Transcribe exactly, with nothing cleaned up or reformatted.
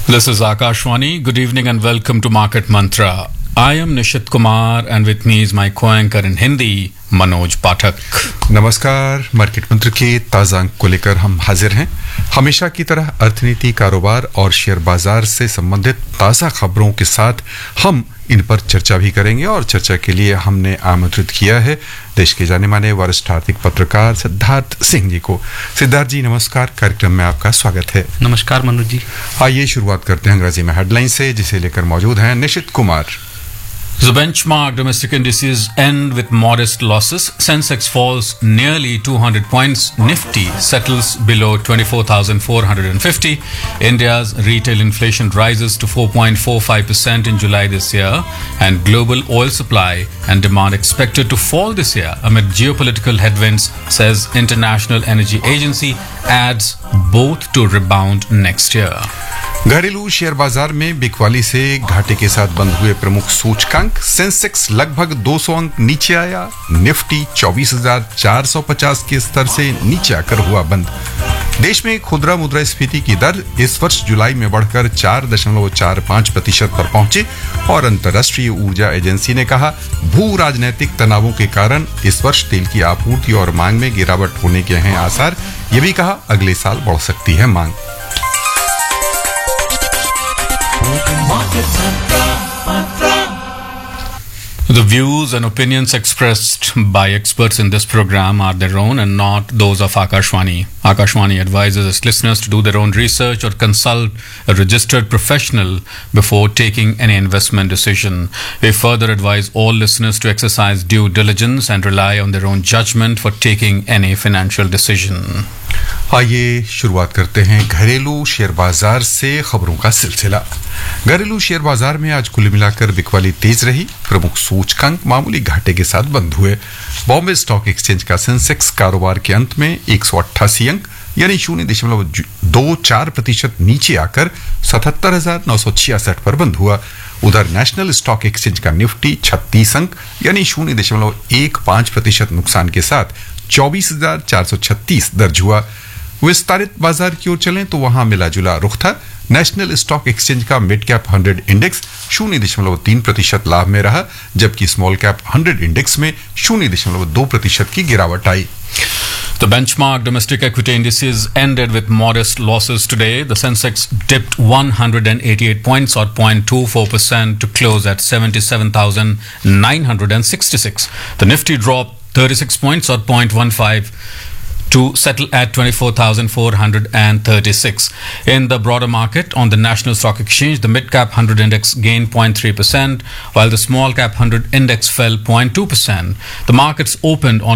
This is Akashwani. Good evening and welcome to Market Mantra. I am Nishit Kumar and with me is my co-anchor in Hindi, Manoj पाठक। नमस्कार। Market मंत्र के ताज़ा अंक को लेकर हम हाजिर हैं। हमेशा की तरह अर्थनीति, कारोबार और शेयर बाजार से संबंधित ताज़ा खबरों के साथ हम इन पर चर्चा भी करेंगे और चर्चा के लिए हमने आमंत्रित किया है देश के जाने माने वरिष्ठ आर्थिक पत्रकार सिद्धार्थ सिंह जी को। सिद्धार्थ जी नमस्कार, कार्यक्रम में आपका स्वागत है। नमस्कार मनोज जी। आइए शुरुआत करते हैं अंग्रेजी में हेडलाइन से, जिसे लेकर मौजूद हैं निशित Kumar. The benchmark domestic indices end with modest losses. Sensex falls nearly two hundred points. Nifty settles below twenty-four thousand four hundred fifty. India's retail inflation rises to four point four five percent in July this year, and global oil supply and demand expected to fall this year amid geopolitical headwinds, says International Energy Agency, adds both to rebound next year. घरेलू share बाजार में बिकवाली से घाटे के साथ बंद हुए प्रमुख सूचकांक। सेंसेक्स लगभग दो सौ अंक नीचे आया। निफ्टी चौबीस हजार चार सौ पचास के स्तर से नीचे आकर हुआ बंद। देश में खुदरा मुद्रास्फीति की दर इस वर्ष जुलाई में बढ़कर चार दशमलव चार पांच प्रतिशत पर पहुंची और अंतर्राष्ट्रीय ऊर्जा एजेंसी ने कहा, भू राजनीतिक तनावों के कारण इस वर्ष तेल की आपूर्ति और मांग में गिरावट होने के हैं आसार। ये भी कहा अगले साल बढ़ सकती है मांग। The views and opinions expressed by experts in this program are their own and not those of Akashwani. Akashwani advises its listeners to do their own research or consult a registered professional before taking any investment decision. We further advise all listeners to exercise due diligence and rely on their own judgment for taking any financial decision. आइए शुरुआत करते हैं घरेलू share बाजार से खबरों का सिलसिला। घरेलू शेयर बाजार में आज कुल मिलाकर बिकवाली तेज रही। प्रमुख सूचकांक मामूली घाटे के साथ बंद हुए। बॉम्बे स्टॉक एक्सचेंज का सेंसेक्स कारोबार के अंत में एक सौ अट्ठासी अंक यानी शून्य दशमलव दो चार प्रतिशत नीचे आकर सतहत्तर हजार नौ सौ छियासठ पर बंद हुआ। उधर नेशनल स्टॉक एक्सचेंज का निफ्टी छत्तीस अंक यानी शून्य दशमलव एक पांच प्रतिशत नुकसान के साथ चौबीस हजार चार सौ छत्तीस दर्ज हुआ। विस्तारित बाजार की ओर चलें तो वहां मिला जुला रुख था। नेशनल स्टॉक एक्सचेंज का मिड कैप हंड्रेड इंडेक्स शून्य दशमलव तीन प्रतिशत लाभ में रहा, जबकि स्मॉल कैप हंड्रेड इंडेक्स में शून्य दशमलव दो प्रतिशत की गिरावट आई। The benchmark domestic equity indices ended with modest losses today. The Sensex dipped one hundred eighty-eight points or zero point two four percent to close at seventy-seven thousand nine hundred sixty-six. The Nifty dropped thirty-six points or zero point one five to settle at twenty-four thousand four hundred thirty-six. In the broader market, on the National Stock Exchange, the mid-cap one hundred index gained zero point three percent, while the small-cap one hundred index fell zero point two percent. The markets opened on